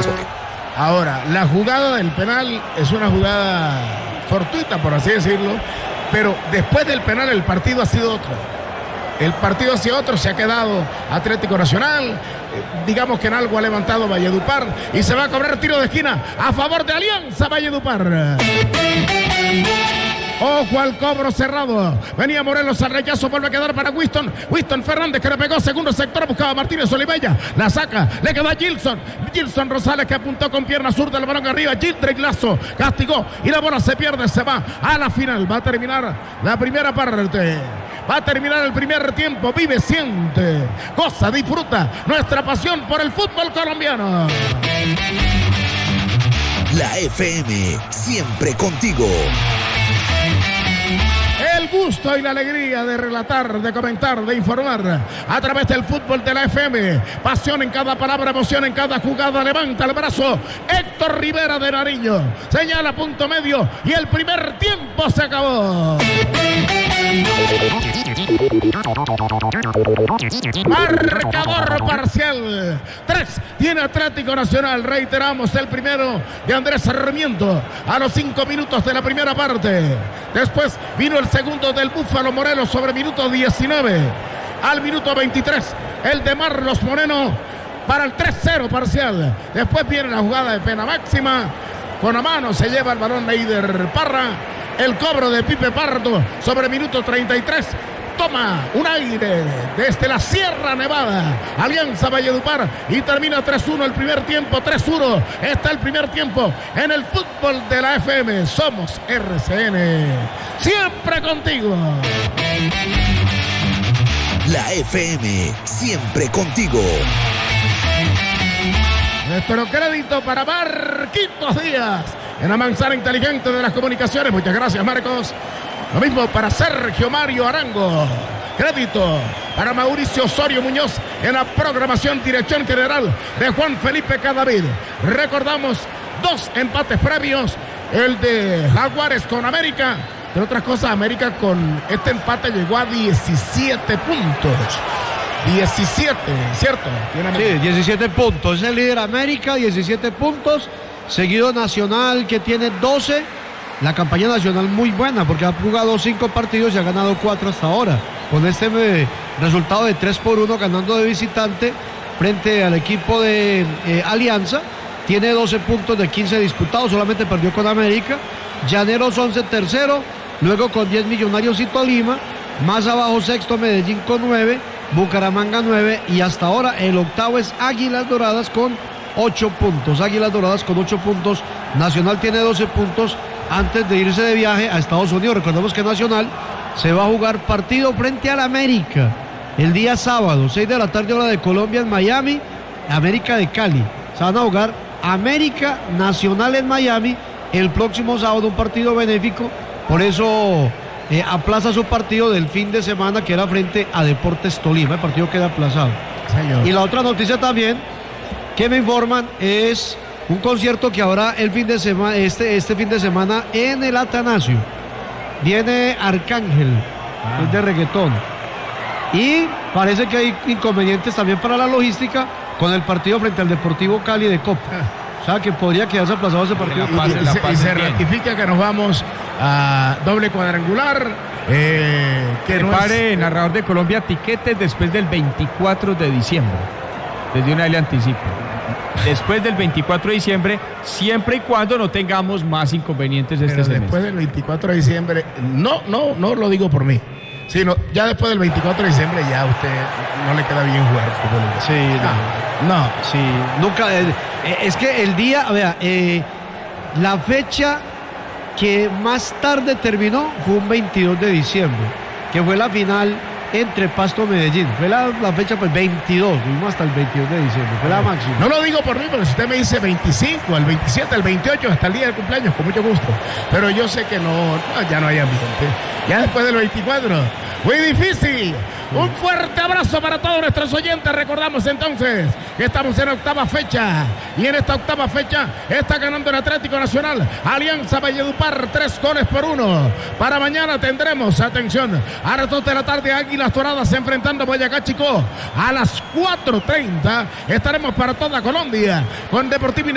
Ahora, la jugada del penal es una jugada fortuita, por así decirlo, pero después del penal el partido ha sido otro. El partido ha sido otro, se ha quedado Atlético Nacional, digamos que en algo ha levantado Valledupar y se va a cobrar tiro de esquina a favor de Alianza Valledupar. Ojo al cobro cerrado. Venía Morelos al rechazo, vuelve a quedar para Winston Fernández, que le pegó segundo sector, buscaba a Martínez Olivella, la saca, le queda a Gilson Rosales, que apuntó con pierna zurda el balón arriba. Gildrey Lazo castigó y la bola se pierde, se va a la final. Va a terminar la primera parte. Va a terminar el primer tiempo. Vive, siente, goza, disfruta nuestra pasión por el fútbol colombiano. La FM, siempre contigo. El gusto y la alegría de relatar, de comentar, de informar a través del fútbol de la FM. Pasión en cada palabra, emoción en cada jugada. Levanta el brazo Héctor Rivera de Nariño. Señala punto medio y el primer tiempo se acabó. Marcador parcial. 3 tiene Atlético Nacional. Reiteramos, el primero de Andrés Sarmiento a los 5 minutos de la primera parte. Después vino el segundo del Búfalo Morelos sobre minuto 19. Al minuto 23 el de Marlos Moreno para el 3-0 parcial. Después viene la jugada de pena máxima. Con la mano se lleva el balón Neider Parra. El cobro de Pipe Pardo sobre minuto 33. Toma un aire desde la Sierra Nevada. Alianza Valledupar y termina 3-1 el primer tiempo. 3-1 está el primer tiempo en el fútbol de la FM. Somos RCN. Siempre contigo. La FM, siempre contigo. Nuestro crédito para Marquitos Díaz en la manzana inteligente de las comunicaciones. Muchas gracias, Marcos. Lo mismo para Sergio Mario Arango. Crédito para Mauricio Osorio Muñoz en la programación, dirección general de Juan Felipe Cadavid. Recordamos 2 empates previos. El de Jaguares con América. Entre otras cosas, América con este empate llegó a 17 puntos. 17, ¿cierto? Sí, 17 puntos. Es el líder América, 17 puntos. Seguido Nacional, que tiene 12. La campaña nacional muy buena porque ha jugado 5 partidos y ha ganado 4 hasta ahora. Con este resultado de 3-1 ganando de visitante frente al equipo de Alianza. Tiene 12 puntos de 15 disputados, solamente perdió con América. Llaneros 11 tercero, luego con 10 Millonarios y Tolima. Más abajo sexto Medellín con 9, Bucaramanga 9 y hasta ahora el octavo es Águilas Doradas con 8 puntos. Águilas Doradas con 8 puntos. Nacional tiene 12 puntos antes de irse de viaje a Estados Unidos. Recordemos que Nacional se va a jugar partido frente al América el día sábado, 6 de la tarde hora de Colombia en Miami, América de Cali. Se van a jugar América Nacional en Miami el próximo sábado, un partido benéfico. Por eso aplaza su partido del fin de semana que era frente a Deportes Tolima. El partido queda aplazado. Señor. Y la otra noticia también que me informan es un concierto que habrá el fin de semana, este fin de semana en el Atanasio. Viene Arcángel, es de reggaetón. Y parece que hay inconvenientes también para la logística con el partido frente al Deportivo Cali de Copa. O sea que podría quedarse aplazado ese partido. Y se ratifica que nos vamos a doble cuadrangular. Que prepare el narrador de Colombia tiquetes después del 24 de diciembre. Desde una le anticipo. Después del 24 de diciembre, siempre y cuando no tengamos más inconvenientes este semestre. Después del 24 de diciembre, no lo digo por mí, sino ya después del 24 de diciembre ya a usted no le queda bien jugar fútbol. Sí, sí, nunca. Es que el día, vea, la fecha que más tarde terminó fue un 22 de diciembre, que fue la final entre Pasto y Medellín. Fue la fecha pues 22, fuimos hasta el 22 de diciembre, fue la máxima. No lo digo por mí, pero si usted me dice 25, el 27, el 28, hasta el día del cumpleaños, con mucho gusto. Pero yo sé que ya no hay ambiente. Ya después del 24, muy difícil. Un fuerte abrazo para todos nuestros oyentes. Recordamos entonces que estamos en octava fecha. Y en esta octava fecha está ganando el Atlético Nacional. Alianza Valledupar 3-1. Para mañana tendremos, atención, a las 2 de la tarde Águilas Doradas enfrentando a Boyacá Chicó. A las 4:30 estaremos para toda Colombia con Deportivo